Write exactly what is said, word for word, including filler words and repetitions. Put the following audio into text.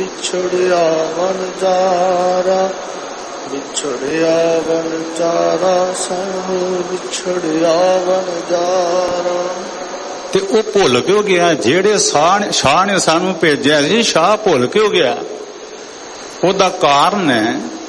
ਵਿਛੜਿਆ ਵਣਜਾਰਾ, ਵਿਛੜਿਆ ਵਣਜਾਰਾ ਸਾਨੂੰ ਵਿਛੜਿਆ ਵਣਜਾਰਾ। ਤੇ ਉਹ ਭੁੱਲ ਕਿਉਂ ਗਿਆ? ਜਿਹੜੇ ਸ਼ਾਹ ਸ਼ਾਹ ਨੇ ਸਾਨੂੰ ਭੇਜਿਆ ਸੀ, ਸ਼ਾਹ ਭੁੱਲ ਕਿਉਂ ਗਿਆ? ਉਹਦਾ ਕਾਰਨ ਹੈ